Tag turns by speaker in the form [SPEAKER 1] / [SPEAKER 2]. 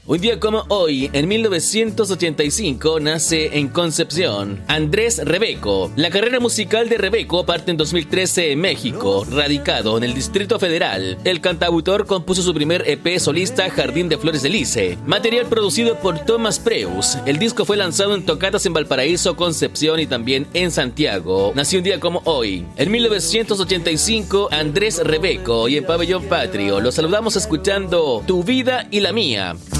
[SPEAKER 1] Un día como hoy, en 1985, nace en Concepción Andrés Rebeco. La carrera musical de Rebeco parte en 2013 en México. Radicado en el Distrito Federal, el cantautor compuso su primer EP solista, Jardín de Flores de Lice, material producido por Tomás Preus. El disco fue lanzado en tocatas en Valparaíso, Concepción y también en Santiago. Nació un día como hoy, en 1985, Andrés Rebeco, y en Pabellón Patrio lo saludamos escuchando Tu vida y la mía.